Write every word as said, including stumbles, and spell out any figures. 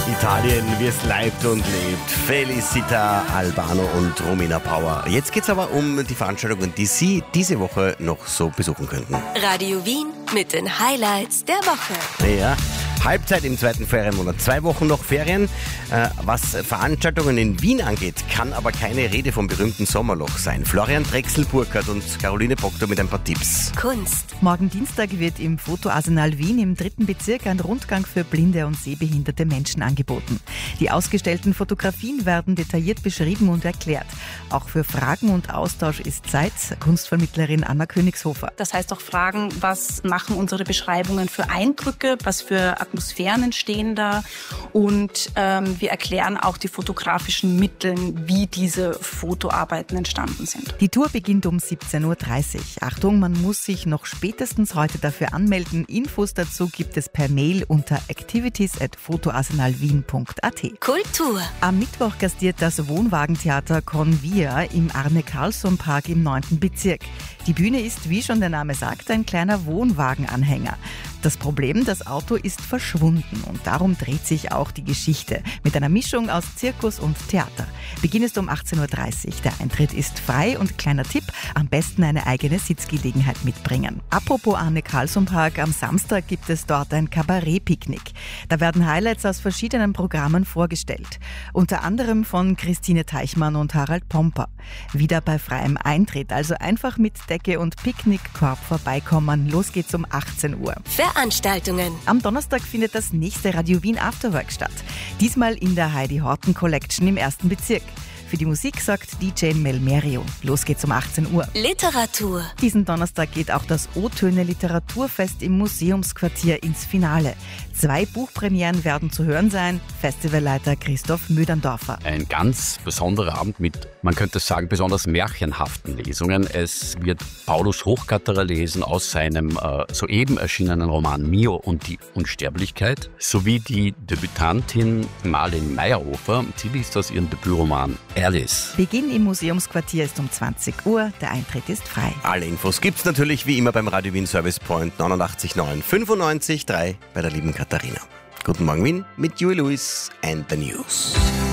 Italien, wie es leibt und lebt. Felicita Albano und Romina Power. Jetzt geht's aber um die Veranstaltungen, die Sie diese Woche noch so besuchen könnten. Radio Wien mit den Highlights der Woche. Ja, Halbzeit im zweiten Ferienmonat. Zwei Wochen noch Ferien. Äh, was Veranstaltungen in Wien angeht, kann aber keine Rede vom berühmten Sommerloch sein. Florian Drechsel-Burkhardt und Caroline Proctor mit ein paar Tipps. Kunst. Morgen Dienstag wird im Fotoarsenal Wien im dritten Bezirk ein Rundgang für blinde und sehbehinderte Menschen angeboten. Die ausgestellten Fotografien werden detailliert beschrieben und erklärt. Auch für Fragen und Austausch ist Zeit. Kunstvermittlerin Anna Königshofer. Das heißt auch fragen, was machen unsere Beschreibungen für Eindrücke, was für Atmosphären entstehen da, und ähm, wir erklären auch die fotografischen Mittel, wie diese Fotoarbeiten entstanden sind. Die Tour beginnt um siebzehn Uhr dreißig. Achtung, man muss sich noch spätestens heute dafür anmelden. Infos dazu gibt es per Mail unter activities at fotoarsenalwien punkt a t. Kultur. Am Mittwoch gastiert das Wohnwagentheater Convia im Arne-Carlsson-Park im neunten Bezirk. Die Bühne ist, wie schon der Name sagt, ein kleiner Wohnwagenanhänger. Das Problem, das Auto ist verschwunden und darum dreht sich auch die Geschichte mit einer Mischung aus Zirkus und Theater. Beginn ist um achtzehn Uhr dreißig. Der Eintritt ist frei und kleiner Tipp, am besten eine eigene Sitzgelegenheit mitbringen. Apropos Arne-Carlsson-Park, am Samstag gibt es dort ein Kabarett-Picknick. Da werden Highlights aus verschiedenen Programmen vorgestellt. Unter anderem von Christine Teichmann und Harald Pomper. Wieder bei freiem Eintritt, also einfach mit Decke und Picknickkorb vorbeikommen. Los geht's um achtzehn Uhr. Veranstaltungen. Am Donnerstag findet das nächste Radio Wien Afterwork statt. Diesmal in der Heidi Horton Collection im ersten Bezirk. Für die Musik sorgt D J Mel Merio. Los geht's um achtzehn Uhr. Literatur. Diesen Donnerstag geht auch das O-Töne Literaturfest im Museumsquartier ins Finale. Zwei Buchpremieren werden zu hören sein. Festivalleiter Christoph Möderndorfer. Ein ganz besonderer Abend mit, man könnte sagen, besonders märchenhaften Lesungen. Es wird Paulus Hochgatterer lesen aus seinem äh, soeben erschienenen Roman Mio und die Unsterblichkeit, sowie die Debütantin Marlene Meyerhofer. Sie liest aus ihrem Debütroman Alice. Beginn im Museumsquartier ist um zwanzig Uhr. Der Eintritt ist frei. Alle Infos gibt's natürlich wie immer beim Radio Wien Service Point neunundachtzig neun fünfundneunzig drei bei der lieben Katharina. Guten Morgen Wien mit Joey Lewis and the News.